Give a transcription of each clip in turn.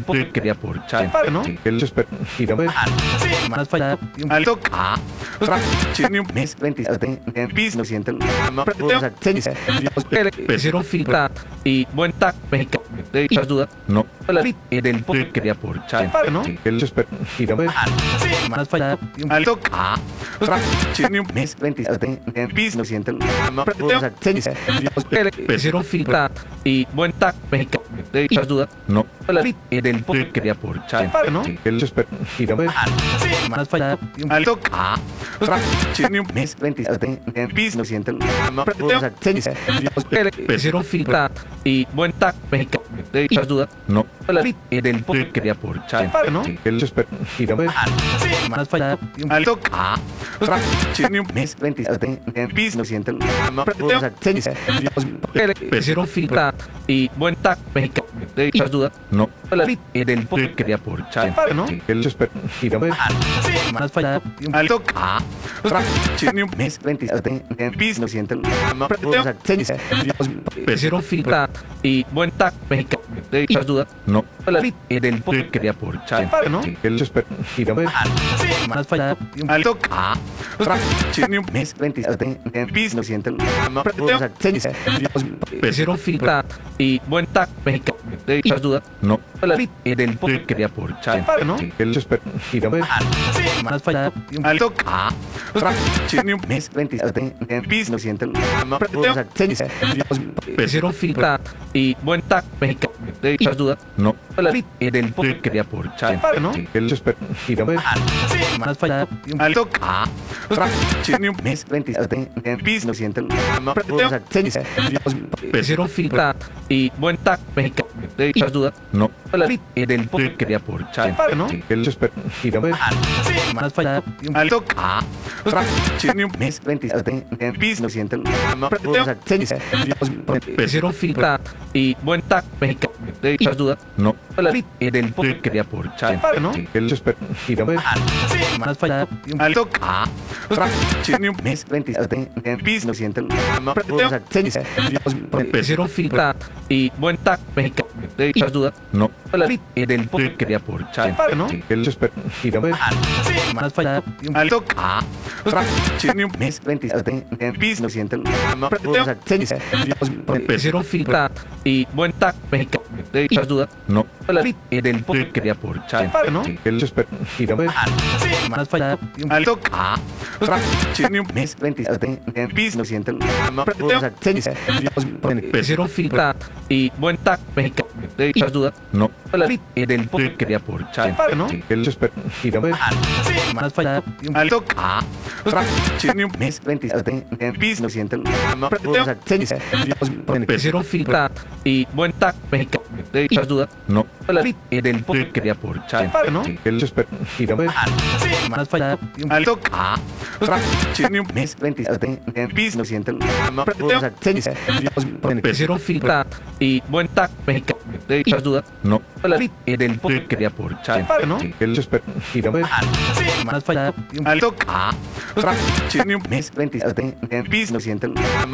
poder quería por chai, ¿no? El perspectiva más fallado alto mes 27 bis 900 hicieron filtrar y buen tac de muchas dudas no del poder quería por chai, ¿no? El perspectiva más fallado alto mes 27 bis 900 hicieron filtrar y buen tac de muchas dudas no del poder quería por chai, ¿no? El perspectiva más fallado alto mes 27 bis 900 hicieron filtrar y buen tac de muchas dudas no del poder quería por chai, ¿no? El perspectiva más fallado alto mes 27 bis 900 hicieron filtrar y buen tac de muchas dudas no del poder quería por chai, ¿no? El perspectiva más fallado alto mes 27 bis 900 hicieron filtrar y buen tac de muchas dudas no del poder quería por chai, ¿no? El perspectiva más fallado alto mes 27 bis 900 hicieron filtrar y buen tac de muchas dudas no del poder quería por chai, ¿no? El perspectiva más fallado alto mes 27 bis 900 hicieron filtrar y buen tac de muchas dudas no del poder quería por chai, ¿no? El perspectiva más fallado alto mes 27 bis 900 hicieron filtrar y buen tac de muchas dudas no del poder quería por chai, ¿no? El perspectiva más fallado alto mes 27 bis 900 hicieron filtrar y buen tac de muchas dudas no del poder quería por chai, ¿no? El perspectiva más fallado alto mes 27 bis 900 hicieron filtrar y buen tac de muchas dudas no del poder quería por chai, ¿no? El perspectiva más fallado alto mes 27 bis 900 hicieron filtrar y buen tac de muchas dudas no del poder quería por chai, ¿no? El perspectiva más fallado alto mes 27 bis 900 hicieron filtrar y buen tac de muchas dudas no del poder quería por chai, ¿no? El perspectiva más fallado alto mes 27 bis 900 hicieron filtrar y buen tac de muchas dudas no del poder quería por chai, ¿no? El perspectiva más fallado alto mes 27 bis 900 hicieron filtrar y buen tac de muchas dudas no del poder quería por chai, ¿no? El perspectiva más fallado alto mes 27 bis 900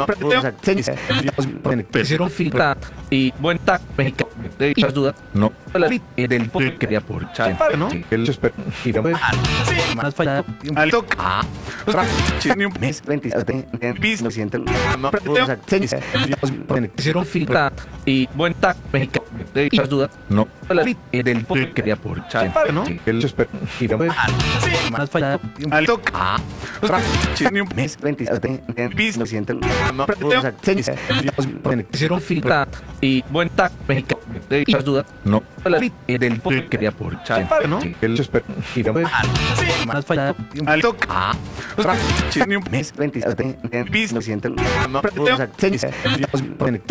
hicieron filtrar y buen tac de muchas dudas no del poder quería por chai, ¿no? El perspectiva más fallado alto mes 27 bis 900 hicieron filtrar y buen tac de muchas dudas no del poder quería por chai, ¿no? El perspectiva más fallado alto mes 27 bis 900 hicieron filtrar y buen tac de muchas dudas no del poder quería por chai, ¿no? El perspectiva más fallado alto mes 27 bis 900